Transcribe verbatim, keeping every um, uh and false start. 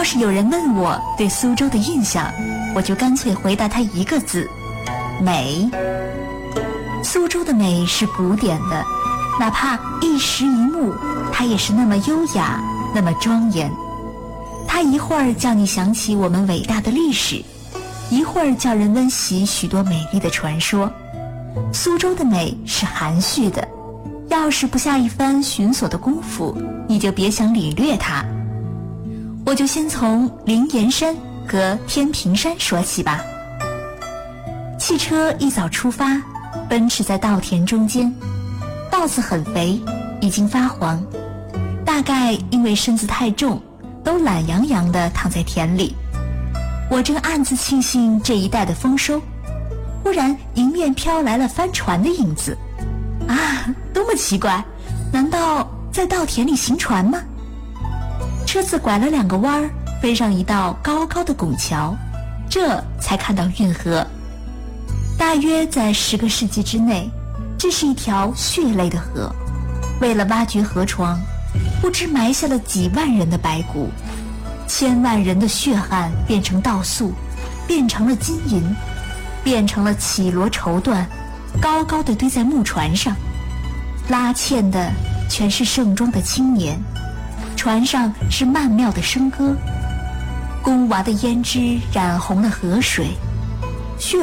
是有人问我对苏州的印象，我就干脆回答他一个字：美。苏州的美是古典的，哪怕一石一木，它也是那么优雅，那么庄严。它一会儿叫你想起我们伟大的历史，一会儿叫人温习许多美丽的传说。苏州的美是含蓄的，要是不下一番寻索的功夫，你就别想领略它。我就先从灵岩山和天平山说起吧。汽车一早出发，奔驰在稻田中间，稻子很肥，已经发黄，大概因为身子太重，都懒洋洋地躺在田里。我正暗自庆幸这一带的丰收，忽然迎面飘来了帆船的影子。啊，多么奇怪，难道在稻田里行船吗？车子拐了两个弯儿，飞上一道高高的拱桥，这才看到运河。大约在十个世纪之内，这是一条血泪的河，为了挖掘河床，不知埋下了几万人的白骨，千万人的血汗变成稻粟，变成了金银，变成了绮罗绸缎，高高的堆在木船上，拉纤的全是盛装的青年，船上是曼妙的笙歌，宫娃的胭脂染红了河水，